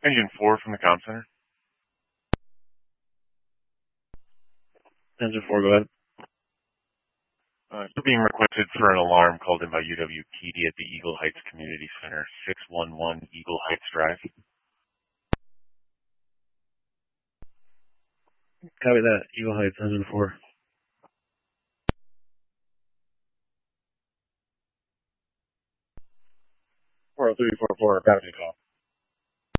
Engine 4 from the comm center. Engine 4, go ahead. You're being requested for an alarm called in by UWPD at the Eagle Heights Community Center, 611 Eagle Heights Drive. Copy that. Eagle Heights, Engine 4. 40344, copy call.